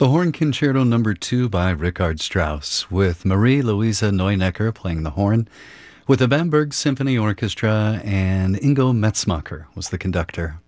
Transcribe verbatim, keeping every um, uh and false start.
The Horn Concerto Number Two by Richard Strauss, with Marie-Louise Neunecker playing the horn, with the Bamberg Symphony Orchestra, and Ingo Metzmacher was the conductor.